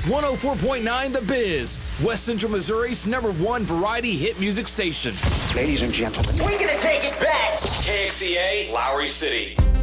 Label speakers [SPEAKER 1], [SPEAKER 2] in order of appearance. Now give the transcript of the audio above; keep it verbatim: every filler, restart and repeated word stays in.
[SPEAKER 1] one oh four point nine The Biz, West Central Missouri's number one variety hit music station.
[SPEAKER 2] Ladies and gentlemen,
[SPEAKER 3] we're gonna take it back.
[SPEAKER 1] K X E A, Lowry City.